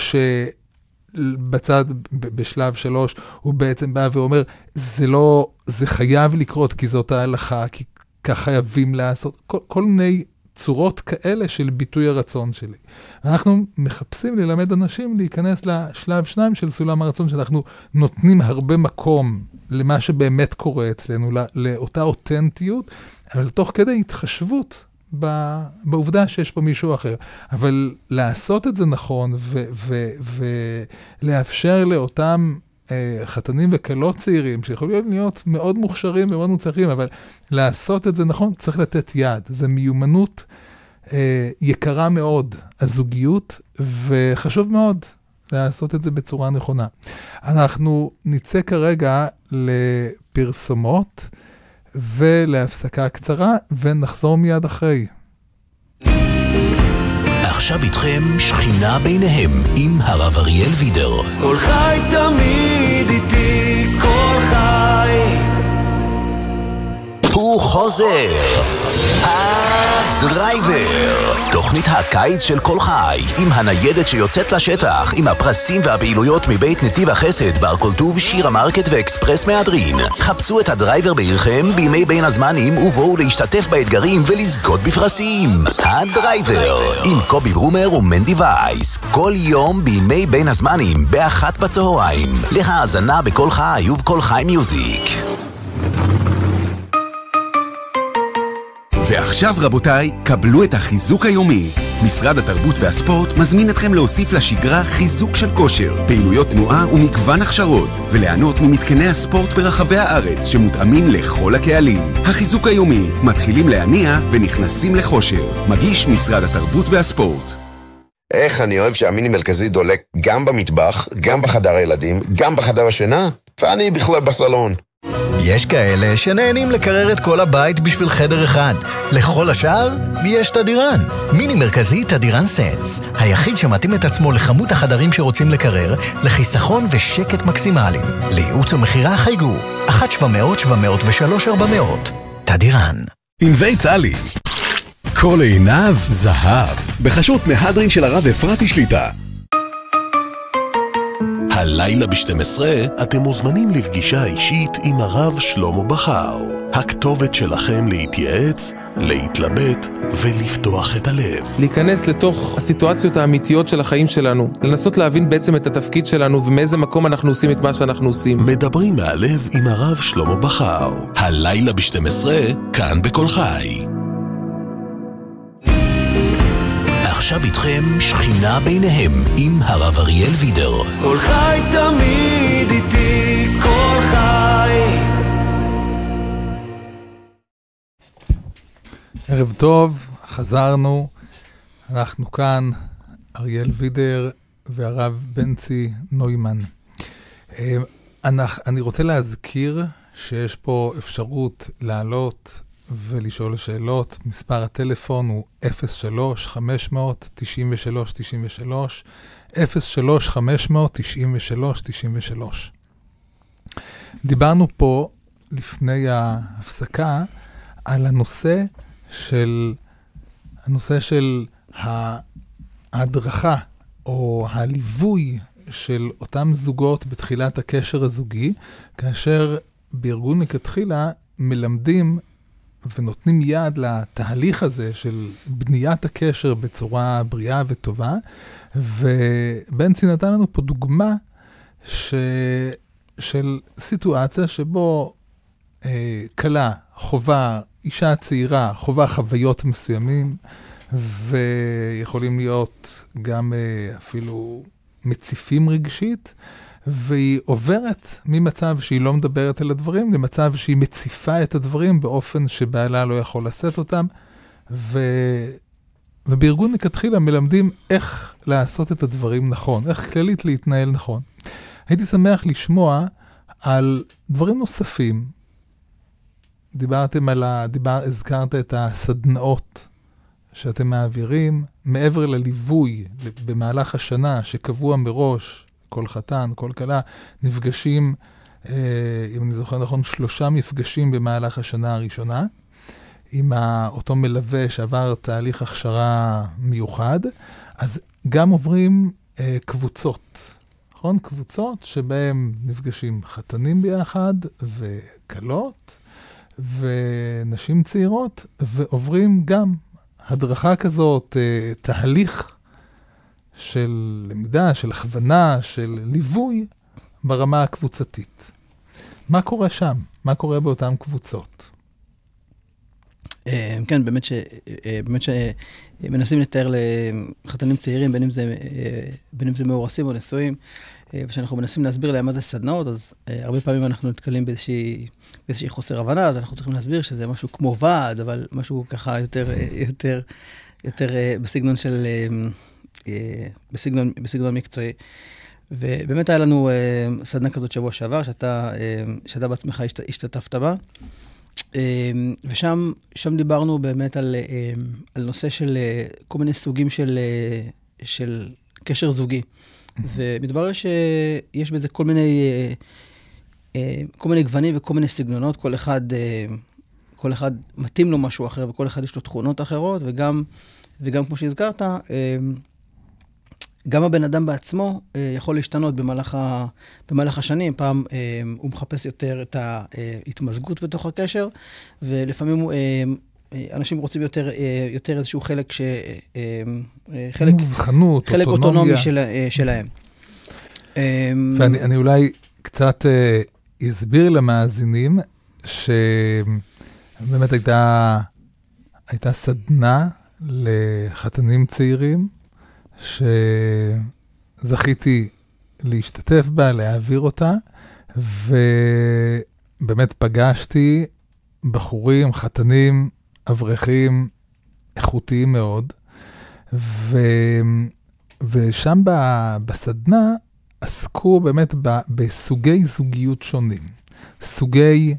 בשלב 3, הוא בעצם בא ואומר, זה חייב לקרות כי זאת ההלכה, כי כך חייבים לעשות, כל מיני צורות כאלה של ביטוי הרצון שלי. אנחנו מחפשים ללמד אנשים להיכנס לשלב 2 של סולם הרצון, שאנחנו נותנים הרבה מקום למה שבאמת קורה אצלנו, לאותה אותנטיות, אבל תוך כדי התחשבות בעובדה שיש פה מישהו אחר. אבל לעשות את זה נכון, ולאפשר לאותם חתנים וקלות צעירים, שיכולים להיות מאוד מוכשרים ומאוד מוצלחים, אבל לעשות את זה נכון, צריך לתת יד. זו מיומנות יקרה מאוד, הזוגיות, וחשוב מאוד לעשות את זה בצורה נכונה. אנחנו נצא כרגע לפרסומות, ולהפסקה קצרה, ונחזור מיד אחרי. עכשיו איתכם שכינה ביניהם עם הרב אריאל וידר. כל חי תמיד איתי, כל חי. הוא חוזר. הדרייבר, תוכנית הקיץ של כל חי, עם הניידת שיוצאת לשטח, עם הפרסים והפעילויות מבית נתיב החסד, בר כל טוב, שיר המרקט ואקספרס מהדרין. חפשו את הדרייבר בעירכם בימי בין הזמנים ובואו להשתתף באתגרים ולזכות בפרסים. הדרייבר, עם קובי ברומר ומנדי וייס, כל יום בימי בין הזמנים, ב13:00 בצהריים. להאזנה בכל חי ובכל חי מיוזיק. ועכשיו רבותיי, קבלו את החיזוק היומי. משרד התרבות והספורט מזמין אתכם להוסיף לשגרה חיזוק של כושר, פעילויות תנועה ומגוון הכשרות, וליהנות ממתקני הספורט ברחבי הארץ שמותאמים לכל הקהלים. החיזוק היומי, מתחילים להניע ונכנסים לכושר. מגיש משרד התרבות והספורט. איך אני אוהב שהמיני מרכזי דולק גם במטבח, גם בחדר הילדים, גם בחדר השינה, ואני בכלל בסלון. יש כאלה שנהנים לקרר את כל הבית בשביל חדר אחד. לכל השאר יש תדירן. מיני מרכזי תדירן סנס, היחיד שמתאים את עצמו לכמות החדרים שרוצים לקרר, לחיסכון ושקט מקסימליים. לייעוץ ומחירה חייגו 1-700-703-400. תדירן. ענבי טלי, כל עיניו זהב, בחסות מהדרין של הרב אפרתי שליטה. הלילה ב-12 אתם מוזמנים לפגישה אישית עם הרב שלמה בכר. הכתובת שלכם להתייעץ, להתלבט ולפתוח את הלב. להיכנס לתוך הסיטואציות האמיתיות של החיים שלנו, לנסות להבין בעצם את התפקיד שלנו ומאיזה מקום אנחנו עושים את מה שאנחנו עושים. מדברים מהלב עם הרב שלמה בכר. הלילה ב-12, כאן בכל חי. עכשיו איתכם שכינה ביניהם עם הרב אריאל וידר. כל חי תמיד איתי, כל חי. ערב טוב, חזרנו. אנחנו כאן, אריאל וידר והרב בנצי נוימן. אני רוצה להזכיר שיש פה אפשרות לעלות ולשאול שאלות. מספר הטלפון הוא 03-500-93-93, 03-500-93-93. דיברנו פה לפני ההפסקה על הנושא של ההדרכה או הליווי של אותם זוגות בתחילת הקשר הזוגי, כאשר בארגון לכתחילה מלמדים ונותנים יד לתהליך הזה של בניית הקשר בצורה בריאה וטובה, ובנצי נתן לנו פה דוגמה של סיטואציה שבו קלה, חובה, אישה צעירה, חובה חוויות מסוימים, ויכולים להיות גם אפילו מציפים רגשית, והיא עוברת ממצב שהיא לא מדברת על הדברים, למצב שהיא מציפה את הדברים באופן שבעלה לא יכול לשאת אותם, ובארגון לכתחילה מלמדים איך לעשות את הדברים נכון, איך כללית להתנהל נכון. הייתי שמח לשמוע על דברים נוספים. הזכרת את הסדנאות שאתם מעבירים, מעבר לליווי במהלך השנה שקבוע מראש, כל חתן, כל כלה, נפגשים, אם אני זוכר נכון, 3 מפגשים במהלך השנה הראשונה, עם אותו מלווה שעבר תהליך הכשרה מיוחד, אז גם עוברים קבוצות, נכון? קבוצות שבהם נפגשים חתנים ביחד וכלות ונשים צעירות, ועוברים גם הדרכה כזאת, תהליך של למידה, של הכוונה, של ליווי ברמה הקבוצתית. מה קורה שם? מה קורה באותן קבוצות? כן, באמת שמנסים לתאר לחתנים צעירים, בין אם זה מאורסים או נשואים, ושאנחנו מנסים להסביר להם מה זה סדנאות, אז הרבה פעמים אנחנו נתקלים באיזושהי חוסר הבנה, אז אנחנו צריכים להסביר שזה משהו כמו ועד, אבל משהו ככה יותר בסגנון של... בסגנון מקצועי. ובאמת היה לנו סדנה כזאת שבוע שעבר, שאתה בעצמך השתתפת בה, ושם דיברנו באמת על נושא של כל מיני סוגים של קשר זוגי. ומתברר שיש בזה כל מיני גוונים וכל מיני סגנונות, כל אחד כל אחד מתאים לו משהו אחר, וכל אחד יש לו תכונות אחרות, וגם כמו שהזכרת, גם הבן אדם בעצמו יכול להשתנות במהלך השנים. פעם הוא מחפש יותר את ההתמזגות בתוך הקשר, ולפעמים אנשים רוצים יותר איזשהו חלק מובחנות, חלק אוטונומי שלהם. ואני אולי קצת אסביר למאזינים, שבאמת הייתה סדנה לחתנים צעירים, שזכיתי להשתתף בה, להעביר אותה, ובאמת פגשתי בחורים, חתנים, אברכים, איכותיים מאוד, ושם בסדנה עסקו באמת בסוגי זוגיות שונים, סוגי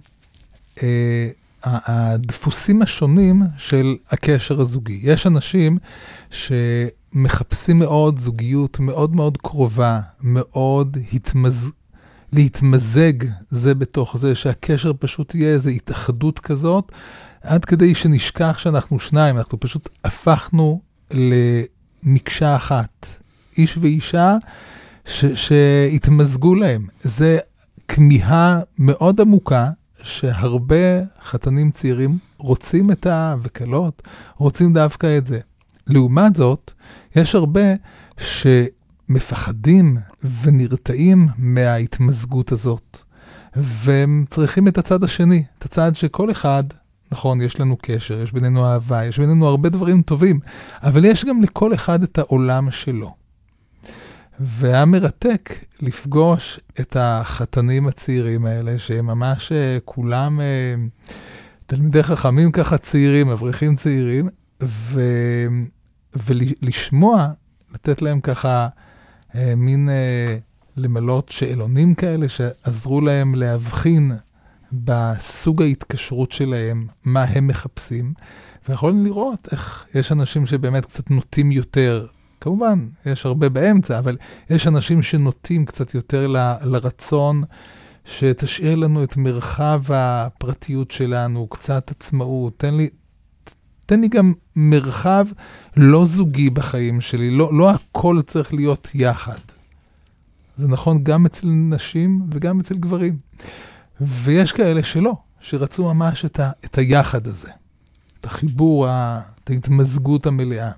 הדפוסים השונים של הקשר הזוגי. יש אנשים שמחפשים מאוד זוגיות מאוד מאוד קרובה, מאוד להתמזג זה בתוך זה, שהקשר פשוט יהיה איזו התאחדות כזאת, עד כדי שנשכח שאנחנו שניים, אנחנו פשוט הפכנו למקשה אחת, איש ואישה שהתמזגו להם. זה כמיהה מאוד עמוקה, שהרבה חתנים צעירים רוצים וקלות, רוצים דווקא את זה. לעומת זאת, יש הרבה שמפחדים ונרתעים מההתמזגות הזאת, והם צריכים את הצד השני, את הצד שכל אחד, נכון, יש לנו קשר, יש בינינו אהבה, יש בינינו הרבה דברים טובים, אבל יש גם לכל אחד את העולם שלו. והיה מרתק לפגוש את החתנים הצעירים האלה, שהם ממש כולם תלמידי חכמים ככה צעירים, אברכים צעירים, ולשמוע, לתת להם ככה מין למלות שאלונים כאלה, שעזרו להם להבחין בסוג ההתקשרות שלהם, מה הם מחפשים, ויכולים לראות איך יש אנשים שבאמת קצת נוטים יותר, כמובן, יש הרבה באמצע, אבל יש אנשים שנוטים קצת יותר לרצון שתשאיר לנו את מרחב הפרטיות שלנו, קצת עצמאות, תן לי גם מרחב לא זוגי בחיים שלי, לא הכל צריך להיות יחד. זה נכון גם אצל נשים וגם אצל גברים. ויש כאלה שלא, שרצו ממש את היחד הזה, את החיבור, את ההתמזגות המלאה.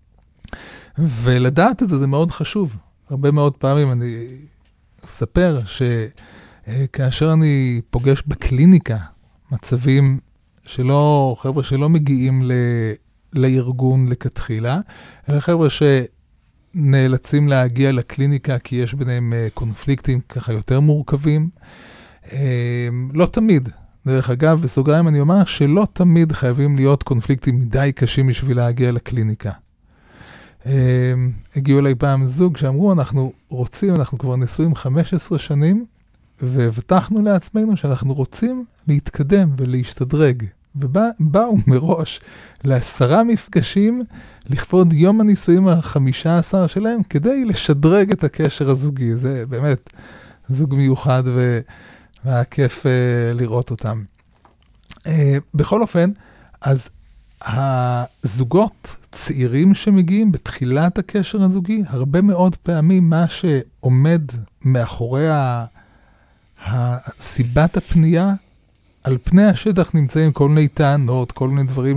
ולדעת את זה, זה מאוד חשוב. הרבה מאוד פעמים אני אספר שכאשר אני פוגש בקליניקה מצבים חבר'ה שלא מגיעים לארגון לכתחילה, אלא חבר'ה שנאלצים להגיע לקליניקה כי יש ביניהם קונפליקטים ככה יותר מורכבים. לא תמיד, דרך אגב, בסוגריים אני אומר שלא תמיד חייבים להיות קונפליקטים מדי קשים בשביל להגיע לקליניקה. הגיעו אליי פעם זוג שאמרו, אנחנו כבר נשואים 15 שנים, והבטחנו לעצמנו שאנחנו רוצים להתקדם ולהשתדרג. ובאו מראש ל10 מפגשים לכבוד יום הנישואים ה-15 שלהם, כדי לשדרג את הקשר הזוגי. זה באמת זוג מיוחד והיה כיף לראות אותם. בכל אופן, אז הזוגות צעירים שמגיעים בתחילת הקשר הזוגי, הרבה מאוד פעמים מה שעומד מאחורי סיבת הפנייה, על פני השטח נמצאים כל מיני טענות, כל מיני דברים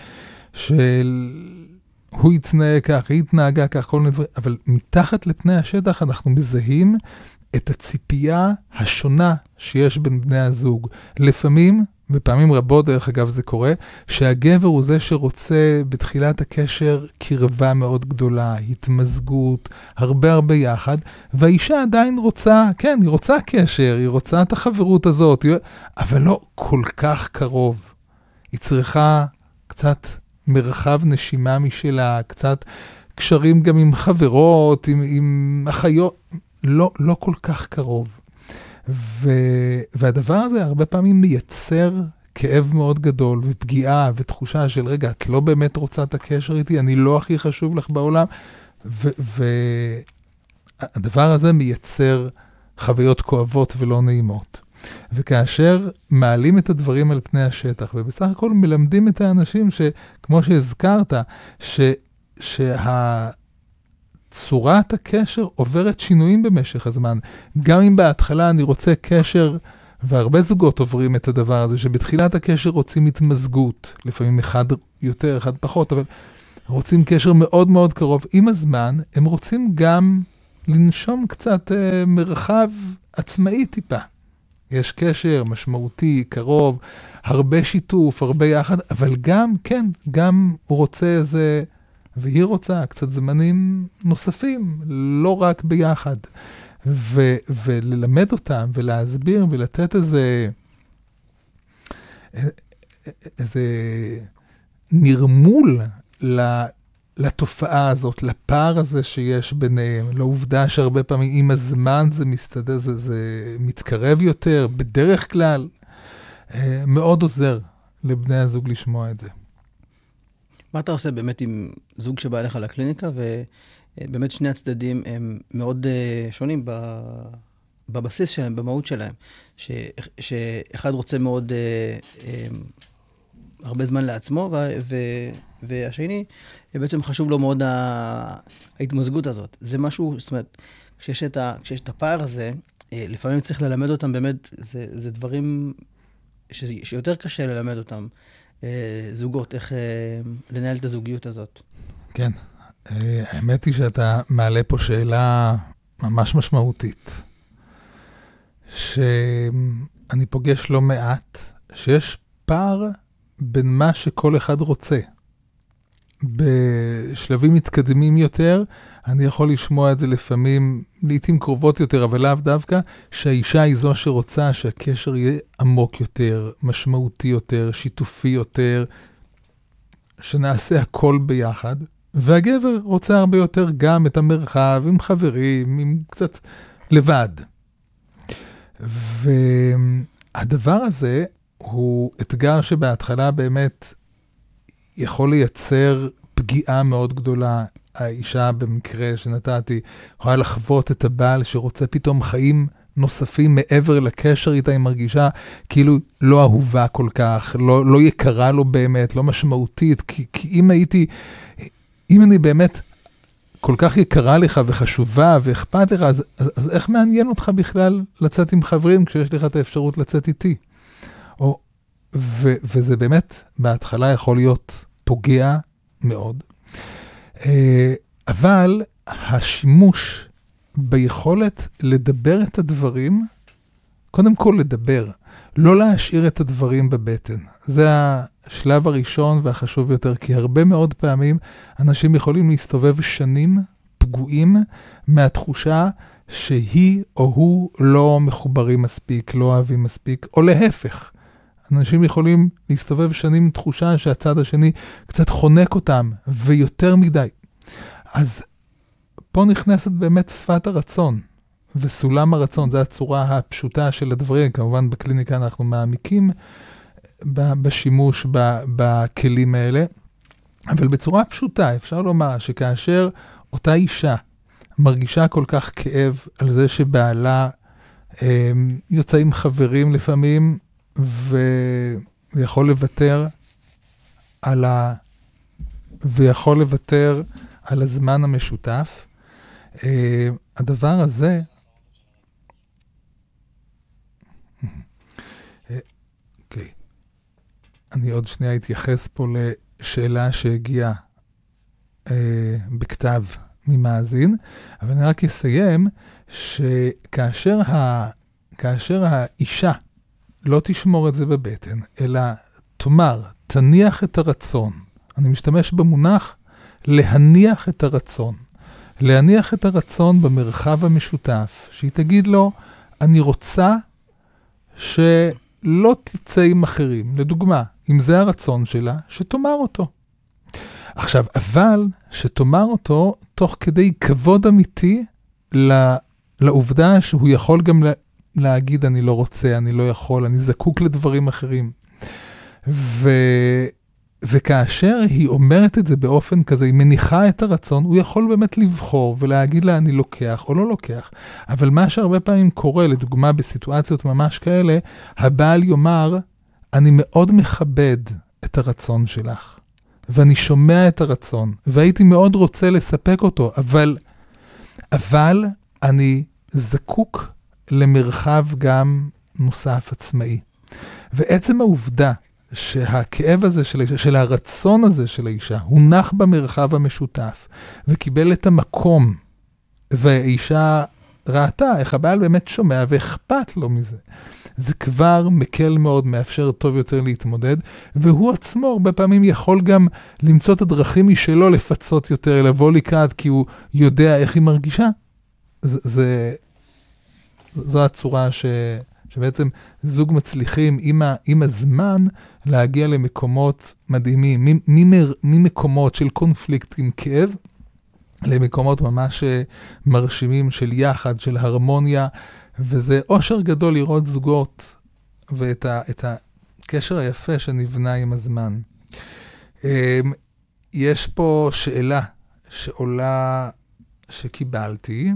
שהוא יתנהג כך, היא יתנהגה כך, כל מיני דברים, אבל מתחת לפני השטח אנחנו מזהים את הציפייה השונה שיש בין בני הזוג. לפעמים, בפעמים רבות דרך אגב זה קורה, שהגבר הוא זה שרוצה בתחילת הקשר קרבה מאוד גדולה, התמזגות, הרבה יחד, והאישה עדיין רוצה, כן, היא רוצה קשר, היא רוצה את החברות הזאת, אבל לא כל כך קרוב. היא צריכה קצת מרחב נשימה משלה, קצת קשרים גם עם חברות, עם אחיות, לא כל כך קרוב. והדבר הזה הרבה פעמים מייצר כאב מאוד גדול ופגיעה ותחושה של רגע, את לא באמת רוצה את הקשר איתי, אני לא הכי חשוב לך בעולם, והדבר הזה מייצר חוויות כואבות ולא נעימות. וכאשר מעלים את הדברים על פני השטח, ובסך הכל מלמדים את האנשים שכמו שהזכרת, צורת הקשר עוברת שינויים במשך הזמן. גם אם בהתחלה אני רוצה קשר, והרבה זוגות עוברים את הדבר הזה, שבתחילת הקשר רוצים התמזגות, לפעמים אחד יותר, אחד פחות, אבל רוצים קשר מאוד מאוד קרוב. עם הזמן הם רוצים גם לנשום קצת מרחב עצמאי טיפה. יש קשר משמעותי, קרוב, הרבה שיתוף, הרבה יחד, אבל גם, כן, גם הוא רוצה איזה... והיא רוצה קצת זמנים נוספים, לא רק ביחד. וללמד אותם ולהסביר ולתת איזה נרמול לתופעה הזאת, לפער הזה שיש ביניהם, לעובדה שהרבה פעמים עם הזמן זה מסתדר, זה מתקרב יותר, בדרך כלל מאוד עוזר לבני הזוג לשמוע את זה. מה אתה עושה באמת עם זוג שבא אליך לקליניקה, ובאמת שני הצדדים הם מאוד שונים בבסיס שלהם, במהות שלהם, שאחד רוצה מאוד הרבה זמן לעצמו, והשני בעצם חשוב לו מאוד ההתמזגות הזאת. זה משהו, זאת אומרת, כשיש את הפער הזה, לפעמים צריך ללמד אותם באמת, זה דברים שיותר קשה ללמד אותם. זוגות, איך לנהל את הזוגיות הזאת. כן, האמת היא שאתה מעלה פה שאלה ממש משמעותית, שאני פוגש לא מעט, שיש פער בין מה שכל אחד רוצה. בשלבים מתקדמים יותר, אני יכול לשמוע את זה לפעמים, לעתים קרובות יותר, אבל לאו דווקא, שהאישה היא זו שרוצה שהקשר יהיה עמוק יותר, משמעותי יותר, שיתופי יותר, שנעשה הכל ביחד, והגבר רוצה הרבה יותר גם את המרחב, עם חברים, עם קצת לבד. והדבר הזה הוא אתגר שבהתחלה באמת יכול לייצר פגיעה מאוד גדולה. האישה במקרה שנתתי, יכולה לחוות את הבעל שרוצה פתאום חיים נוספים מעבר לקשר איתה, היא מרגישה כאילו לא אהובה כל כך, לא יקרה לו באמת, לא משמעותית, כי אם אני באמת כל כך יקרה לך וחשובה ואכפת לך, אז איך מעניין אותך בכלל לצאת עם חברים כשיש לך את האפשרות לצאת איתי? וזה באמת בהתחלה יכול להיות פוגע מאוד. אבל השימוש ביכולת לדבר את הדברים, קודם כל לדבר, לא להשאיר את הדברים בבטן. זה השלב הראשון והחשוב יותר, כי הרבה מאוד פעמים אנשים יכולים להסתובב שנים פגועים מהתחושה שהיא או הוא לא מחוברים מספיק, לא אוהבים מספיק, או להפך. אנשים יכולים להסתובב שנים עם תחושה שהצד השני קצת חונק אותם, ויותר מדי. אז פה נכנסת באמת שפת הרצון, וסולם הרצון, זו הצורה הפשוטה של הדברים. כמובן בקליניקה אנחנו מעמיקים בשימוש בכלים האלה, אבל בצורה פשוטה אפשר לומר שכאשר אותה אישה מרגישה כל כך כאב על זה שבעלה יוצא עם חברים לפעמים, ויכול לוותר על הזמן המשותף. הדבר הזה, אוקיי, אני עוד שנייה אתייחס פה לשאלה שהגיעה בכתב ממאזין, אבל אני רק אסיים שכאשר האישה לא תשמור את זה בבטן, אלא תאמר, תניח את הרצון. אני משתמש במונח להניח את הרצון. להניח את הרצון במרחב המשותף, שהיא תגיד לו, אני רוצה שלא תצא עם אחרים. לדוגמה, אם זה הרצון שלה, שתאמר אותו. עכשיו, אבל שתאמר אותו תוך כדי כבוד אמיתי לעובדה שהוא יכול גם להגיד, אני לא רוצה, אני לא יכול, אני זקוק לדברים אחרים. וכאשר היא אומרת את זה באופן כזה, היא מניחה את הרצון, הוא יכול באמת לבחור ולהגיד לה אני לוקח או לא לוקח. אבל מה שהרבה פעמים קורה, לדוגמה בסיטואציות ממש כאלה, הבעל יאמר, אני מאוד מכבד את הרצון שלך, ואני שומע את הרצון, והייתי מאוד רוצה לספק אותו, אבל אני זקוק למרחב גם נוסף עצמאי. ועצם העובדה שהכאב הזה של הרצון הזה של האישה, הונח במרחב המשותף, וקיבל את המקום, והאישה ראתה איך הבעל באמת שומע, ואכפת לו מזה. זה כבר מקל מאוד, מאפשר טוב יותר להתמודד, והוא עצמו הרבה פעמים יכול גם למצוא את הדרכים משלו לפצות יותר, לבוא לקראת, כי הוא יודע איך היא מרגישה. זו הצורה שבעצם זוג מצליחים עם הזמן להגיע למקומות מדהימים, ממקומות של קונפליקט עם כאב, למקומות ממש מרשימים של יחד, של הרמוניה, וזה אושר גדול לראות זוגות, ואת הקשר היפה שנבנה עם הזמן. יש פה שאלה שעולה, שקיבלתי,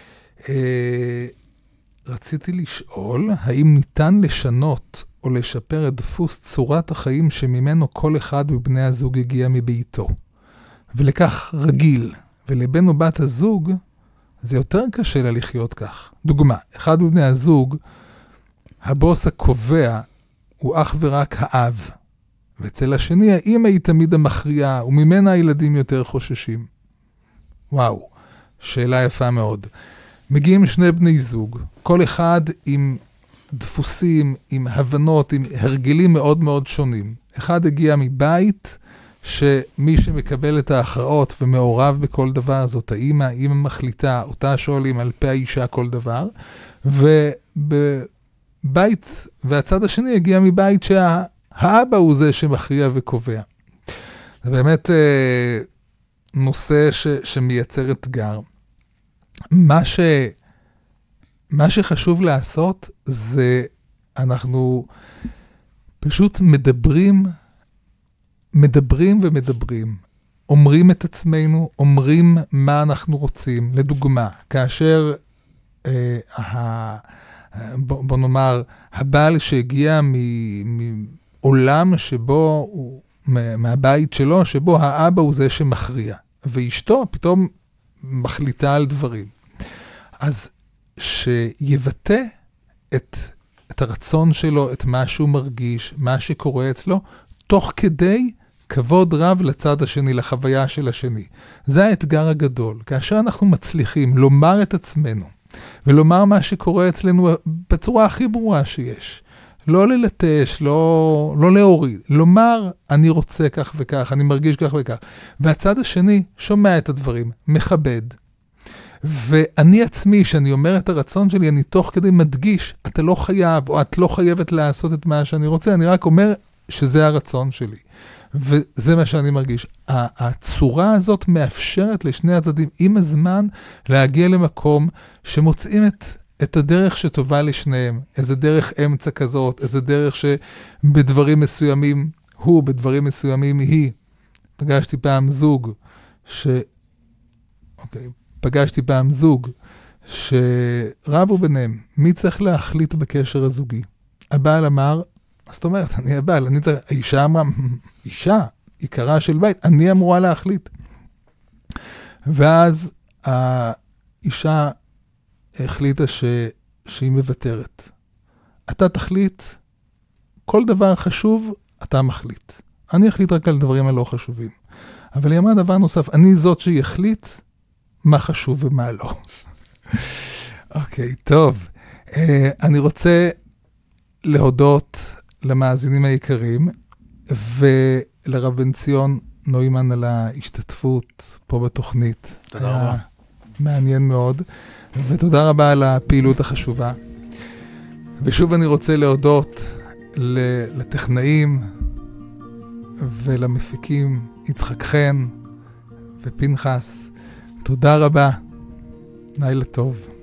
רציתי לשאול, האם ניתן לשנות או לשפר את דפוס צורת החיים שממנו כל אחד מבני הזוג הגיע מביתו, ולכך רגיל, ולבן או בת הזוג, זה יותר קשה לה לחיות כך. דוגמה, אחד מבני הזוג, הבוס הקובע הוא אך ורק האב, ואצל השני האמא היא תמיד המכריעה, וממנה הילדים יותר חוששים. וואו, שאלה יפה מאוד. מגיעים שני בני זוג, כל אחד עם דפוסים, עם הבנות, עם הרגלים מאוד מאוד שונים. אחד הגיע מבית, שמי שמקבל את ההכרעות ומעורב בכל דבר, זאת האמא, אמא מחליטה, אותה שואלים על פי האישה כל דבר, ובבית, והצד השני הגיע מבית שהאבא הוא זה שמכריע וקובע. זה באמת נושא שמייצר אתגר. מה שחשוב לעשות זה, אנחנו פשוט מדברים ומדברים, אומרים את עצמנו, אומרים מה אנחנו רוצים. לדוגמה, כאשר, בוא נאמר, הבעל שהגיע מעולם שבו, מהבית שלו, שבו האבא הוא זה שמכריע, ואשתו פתאום מחליטה על דברים. אז שיבטא את הרצון שלו, את מה שהוא מרגיש, מה שקורה אצלו, תוך כדי כבוד רב לצד השני, לחוויה של השני. זה האתגר הגדול. כאשר אנחנו מצליחים לומר את עצמנו, ולומר מה שקורה אצלנו בצורה הכי ברורה שיש. לא ללטש, לא להוריד. לומר, אני רוצה כך וכך, אני מרגיש כך וכך. והצד השני שומע את הדברים, מכבד. ואני עצמי, שאני אומר את הרצון שלי, אני תוך כדי מדגיש, אתה לא חייב, או את לא חייבת לעשות את מה שאני רוצה, אני רק אומר שזה הרצון שלי. וזה מה שאני מרגיש. הצורה הזאת מאפשרת לשני הצדדים עם הזמן להגיע למקום שמוצאים את הדרך שטובה לשניהם. איזה דרך אמצע כזאת, איזה דרך שבדברים מסוימים הוא, בדברים מסוימים היא. פגשתי פעם זוג שרבו ביניהם, מי צריך להחליט בקשר הזוגי? הבעל אמר, זאת אומרת, אני הבעל, אני צריך, האישה אמרה, אישה, עיקרה של בית, אני אמורה להחליט. ואז האישה החליטה שהיא מוותרת. אתה תחליט, כל דבר חשוב, אתה מחליט. אני אחליט רק על דברים הלא חשובים. אבל היא אמרה דבר נוסף, אני זאת שיחליט מה חשוב ומה לא. אוקיי, טוב. אני רוצה להודות למאזינים היקרים, ולרב בן ציון נוימן על ההשתתפות פה בתוכנית. תודה רבה. מעניין מאוד, ותודה רבה על הפעילות החשובה. ושוב אני רוצה להודות לטכנאים ולמפיקים יצחק חן ופנחס. תודה רבה, לילה טוב.